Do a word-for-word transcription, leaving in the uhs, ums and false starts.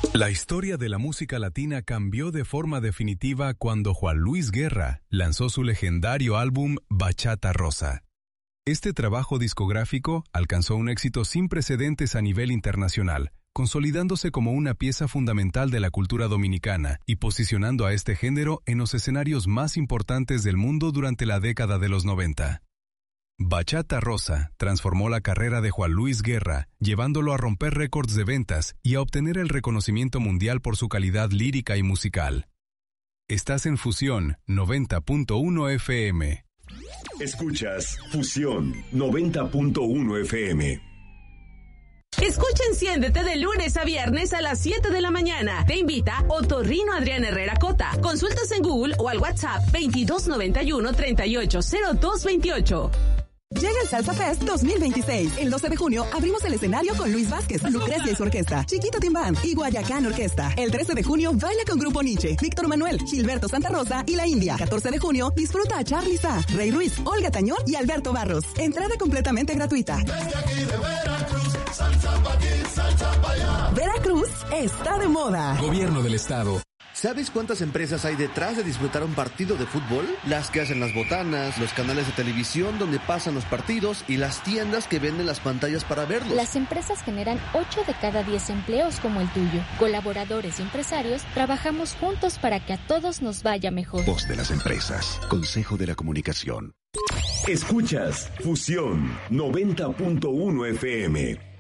La historia de la música latina cambió de forma definitiva cuando Juan Luis Guerra lanzó su legendario álbum Bachata Rosa. Este trabajo discográfico alcanzó un éxito sin precedentes a nivel internacional, consolidándose como una pieza fundamental de la cultura dominicana y posicionando a este género en los escenarios más importantes del mundo durante la década de los noventa. Bachata Rosa transformó la carrera de Juan Luis Guerra, llevándolo a romper récords de ventas y a obtener el reconocimiento mundial por su calidad lírica y musical. Estás en Fusión noventa punto uno F M. Escuchas Fusión noventa punto uno F M. Escucha Enciéndete de lunes a viernes a las siete de la mañana. Te invita Otorrino Adrián Herrera Cota. Consultas en Google o al WhatsApp veintidós noventa y uno treinta y ocho cero dos veintiocho. Llega el Salsa Fest dos mil veintiséis. El doce de junio abrimos el escenario con Luis Vázquez, Lucrecia y su orquesta, Chiquito Timbán y Guayacán Orquesta. El trece de junio baila con Grupo Nietzsche, Víctor Manuel, Gilberto Santa Rosa y La India. catorce de junio disfruta a Charly Sá, Rey Ruiz, Olga Tañón y Alberto Barros. Entrada completamente gratuita. Desde aquí de Veracruz, salsa pa' aquí, salsa pa' allá. Veracruz está de moda. Gobierno del Estado. ¿Sabes cuántas empresas hay detrás de disfrutar un partido de fútbol? Las que hacen las botanas, los canales de televisión donde pasan los partidos y las tiendas que venden las pantallas para verlos. Las empresas generan ocho de cada diez empleos como el tuyo. Colaboradores y empresarios trabajamos juntos para que a todos nos vaya mejor. Voz de las empresas. Consejo de la Comunicación. Escuchas Fusión noventa punto uno F M.